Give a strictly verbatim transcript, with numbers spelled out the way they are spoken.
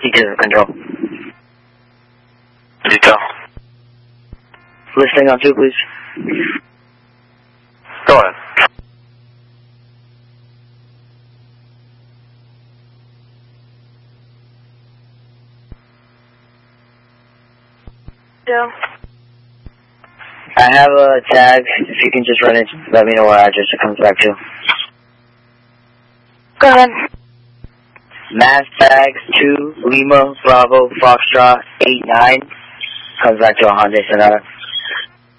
Detail control. Detail. Listening on two, please. Go ahead. Yeah. I have a tag. If you can just run it, let me know what address it comes back to. Go ahead. Mass tag two Lima Bravo Foxtrot eight nine comes back to a Hyundai Sonata.